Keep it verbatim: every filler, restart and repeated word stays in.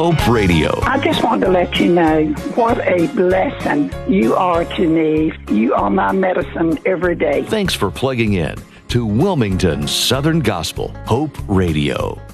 Hope Radio. I just wanted to let you know what a blessing you are to me. You are my medicine every day. Thanks for plugging in to Wilmington Southern Gospel Hope Radio.